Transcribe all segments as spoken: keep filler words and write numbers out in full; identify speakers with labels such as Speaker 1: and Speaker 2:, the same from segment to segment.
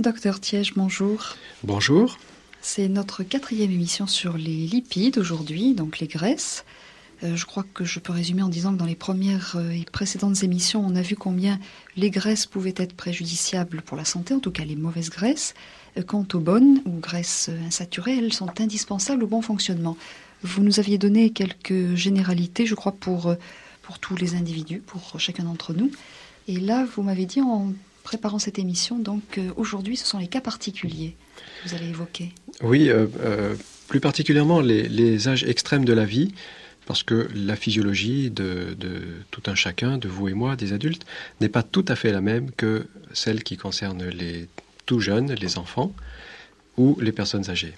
Speaker 1: Docteur Thiège, bonjour.
Speaker 2: Bonjour.
Speaker 1: C'est notre quatrième émission sur les lipides aujourd'hui, donc les graisses. Euh, je crois que je peux résumer en disant que dans les premières et précédentes émissions, on a vu combien les graisses pouvaient être préjudiciables pour la santé, en tout cas les mauvaises graisses. Quant aux bonnes ou graisses insaturées, elles sont indispensables au bon fonctionnement. Vous nous aviez donné quelques généralités, je crois, pour, pour tous les individus, pour chacun d'entre nous. Et là, vous m'avez dit en préparant cette émission, donc euh, aujourd'hui, ce sont les cas particuliers que vous allez évoquer.
Speaker 2: Oui, euh, euh, plus particulièrement les, les âges extrêmes de la vie, parce que la physiologie de, de tout un chacun, de vous et moi, des adultes, n'est pas tout à fait la même que celle qui concerne les tout jeunes, les enfants ou les personnes âgées.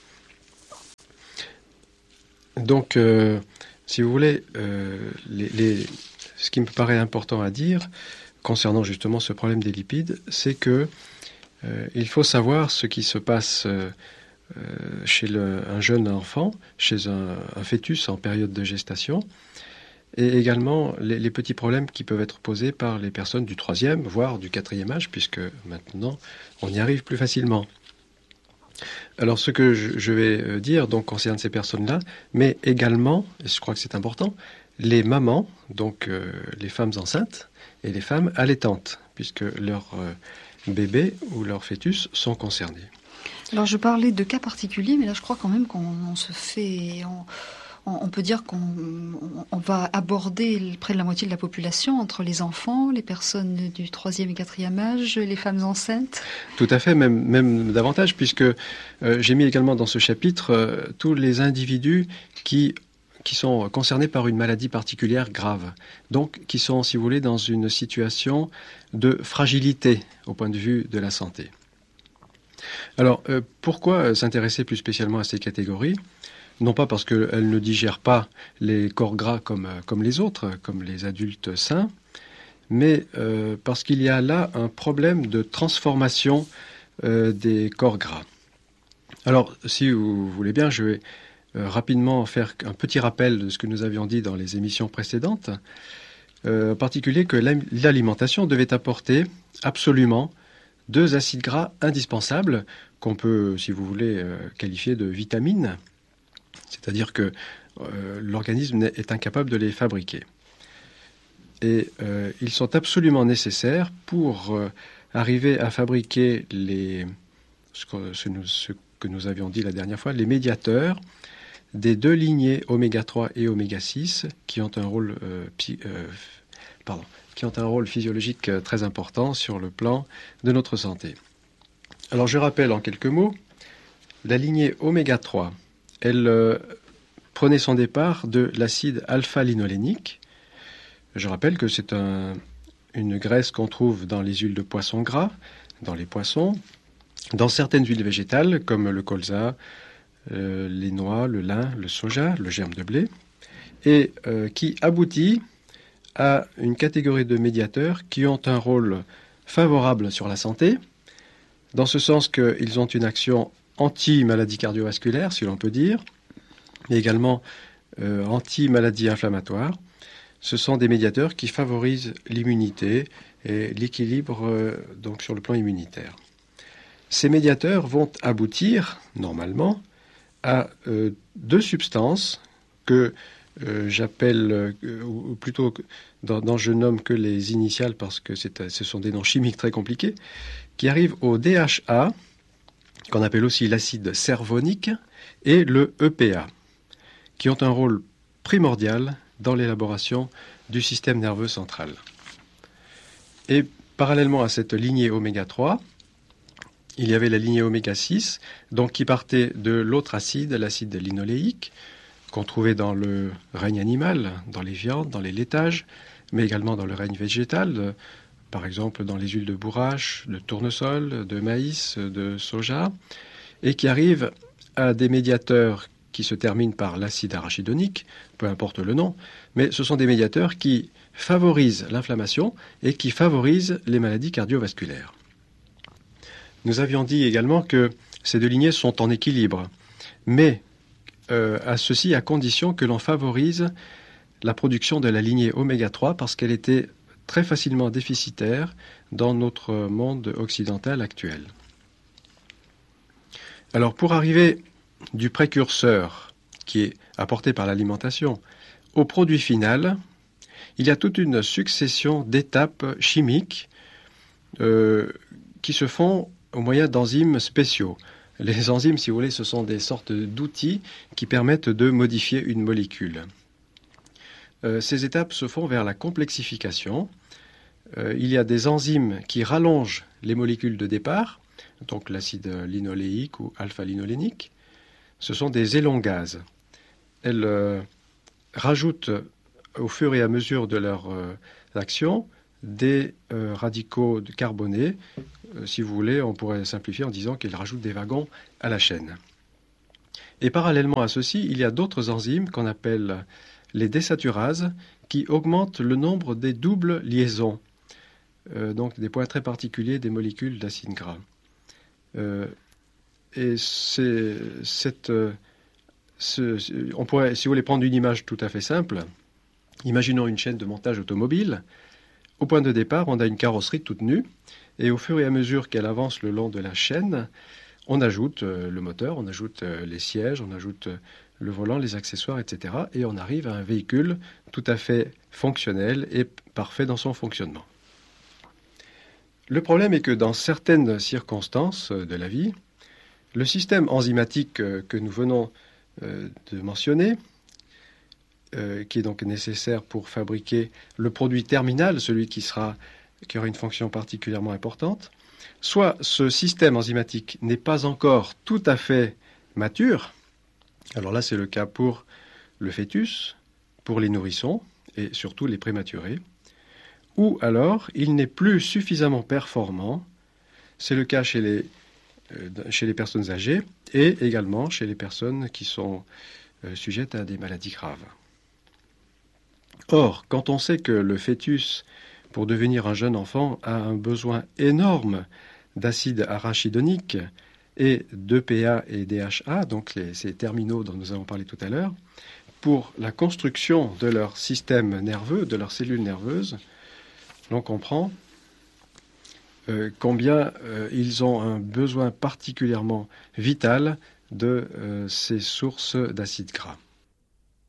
Speaker 2: Donc, euh, si vous voulez, euh, les, les, ce qui me paraît important à dire concernant justement ce problème des lipides, c'est que euh, il faut savoir ce qui se passe euh, chez le, un jeune enfant, chez un, un fœtus en période de gestation, et également les, les petits problèmes qui peuvent être posés par les personnes du troisième, voire du quatrième âge, puisque maintenant on y arrive plus facilement. Alors ce que je, je vais dire donc concerne ces personnes-là, mais également, et je crois que c'est important, les mamans, donc euh, les femmes enceintes, et les femmes allaitantes, puisque leurs euh, bébés ou leurs fœtus sont concernés.
Speaker 1: Alors je parlais de cas particuliers, mais là je crois quand même qu'on on se fait... On, on peut dire qu'on on, on va aborder près de la moitié de la population, entre les enfants, les personnes du troisième et quatrième âge, les femmes enceintes.
Speaker 2: Tout à fait, même, même davantage, puisque euh, j'ai mis également dans ce chapitre euh, tous les individus qui... qui sont concernés par une maladie particulière grave, donc qui sont, si vous voulez, dans une situation de fragilité au point de vue de la santé. Alors, euh, pourquoi s'intéresser plus spécialement à ces catégories ? Non pas parce qu'elles ne digèrent pas les corps gras comme, comme les autres, comme les adultes sains, mais euh, parce qu'il y a là un problème de transformation euh, des corps gras. Alors, si vous voulez bien, je vais Euh, rapidement faire un petit rappel de ce que nous avions dit dans les émissions précédentes, euh, en particulier que l'alimentation devait apporter absolument deux acides gras indispensables qu'on peut, si vous voulez, euh, qualifier de vitamines, c'est-à-dire que euh, l'organisme est incapable de les fabriquer. Et euh, ils sont absolument nécessaires pour euh, arriver à fabriquer les, ce que, ce, ce que nous avions dit la dernière fois, les médiateurs des deux lignées oméga trois et oméga six qui ont un rôle, euh, pi, euh, pardon, qui ont un rôle physiologique euh, très important sur le plan de notre santé. Alors je rappelle en quelques mots, la lignée oméga trois, elle euh, prenait son départ de l'acide alpha-linolénique. Je rappelle que c'est un, une graisse qu'on trouve dans les huiles de poisson gras, dans les poissons, dans certaines huiles végétales comme le colza, Euh, les noix, le lin, le soja, le germe de blé, et euh, qui aboutit à une catégorie de médiateurs qui ont un rôle favorable sur la santé, dans ce sens qu'ils ont une action anti-maladie cardiovasculaire, si l'on peut dire, mais également euh, anti-maladie inflammatoire. Ce sont des médiateurs qui favorisent l'immunité et l'équilibre euh, donc sur le plan immunitaire. Ces médiateurs vont aboutir, normalement, à euh, deux substances que euh, j'appelle, euh, ou plutôt dont, dont je nomme que les initiales parce que c'est, ce sont des noms chimiques très compliqués, qui arrivent au D H A, qu'on appelle aussi l'acide cervonique, et le E P A, qui ont un rôle primordial dans l'élaboration du système nerveux central. Et parallèlement à cette lignée oméga trois, il y avait la lignée oméga six, donc qui partait de l'autre acide, l'acide linoléique, qu'on trouvait dans le règne animal, dans les viandes, dans les laitages, mais également dans le règne végétal, par exemple dans les huiles de bourrache, de tournesol, de maïs, de soja, et qui arrive à des médiateurs qui se terminent par l'acide arachidonique, peu importe le nom, mais ce sont des médiateurs qui favorisent l'inflammation et qui favorisent les maladies cardiovasculaires. Nous avions dit également que ces deux lignées sont en équilibre, mais euh, à ceci à condition que l'on favorise la production de la lignée oméga trois parce qu'elle était très facilement déficitaire dans notre monde occidental actuel. Alors pour arriver du précurseur qui est apporté par l'alimentation au produit final, il y a toute une succession d'étapes chimiques euh, qui se font au moyen d'enzymes spéciaux. Les enzymes, si vous voulez, ce sont des sortes d'outils qui permettent de modifier une molécule. Euh, ces étapes se font vers la complexification. Euh, il y a des enzymes qui rallongent les molécules de départ, donc l'acide linoléique ou alpha-linolénique. Ce sont des élongases. Elles euh, rajoutent au fur et à mesure de leur euh, action des euh, radicaux carbonés. Euh, si vous voulez, on pourrait simplifier en disant qu'ils rajoutent des wagons à la chaîne. Et parallèlement à ceci, il y a d'autres enzymes qu'on appelle les désaturases qui augmentent le nombre des doubles liaisons, euh, donc des points très particuliers des molécules d'acide gras. Euh, et c'est cette, euh, ce, on pourrait, si vous voulez, prendre une image tout à fait simple. Imaginons une chaîne de montage automobile. Au point de départ, on a une carrosserie toute nue, et au fur et à mesure qu'elle avance le long de la chaîne, on ajoute euh, le moteur, on ajoute euh, les sièges, on ajoute euh, le volant, les accessoires, et cetera. Et on arrive à un véhicule tout à fait fonctionnel et parfait dans son fonctionnement. Le problème est que dans certaines circonstances de la vie, le système enzymatique que nous venons de mentionner, euh, qui est donc nécessaire pour fabriquer le produit terminal, celui qui, sera, qui aura une fonction particulièrement importante, soit ce système enzymatique n'est pas encore tout à fait mature. Alors là, c'est le cas pour le fœtus, pour les nourrissons et surtout les prématurés. Ou alors, il n'est plus suffisamment performant. C'est le cas chez les, euh, chez les personnes âgées et également chez les personnes qui sont euh, sujettes à des maladies graves. Or, quand on sait que le fœtus, pour devenir un jeune enfant, a un besoin énorme d'acide arachidonique et d'E P A et D H A, donc les, ces terminaux dont nous avons parlé tout à l'heure, pour la construction de leur système nerveux, de leurs cellules nerveuses, l'on comprend euh, combien euh, ils ont un besoin particulièrement vital de euh, ces sources d'acide gras.